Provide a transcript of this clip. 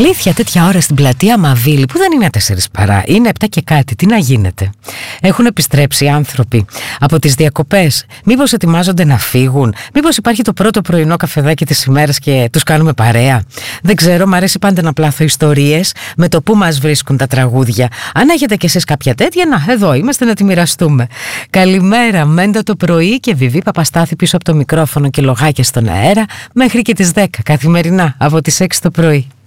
Αλήθεια, τέτοια ώρα στην πλατεία Μαβίλη, που δεν είναι 4 παρά, είναι 7 και κάτι, τι να γίνεται? Έχουν επιστρέψει άνθρωποι από τις διακοπές? Μήπως ετοιμάζονται να φύγουν? Μήπως υπάρχει το πρώτο πρωινό καφεδάκι της ημέρας και τους κάνουμε παρέα? Δεν ξέρω, μ' αρέσει πάντα να πλάθω ιστορίες με το που μας βρίσκουν τα τραγούδια. Αν έχετε κι εσείς κάποια τέτοια, να, εδώ είμαστε να τη μοιραστούμε. Καλημέρα, Μέντα το πρωί και Βιβί Παπαστάθη πίσω από το μικρόφωνο και λογάκια στον αέρα μέχρι και τις 10 καθημερινά από τις 6 το πρωί.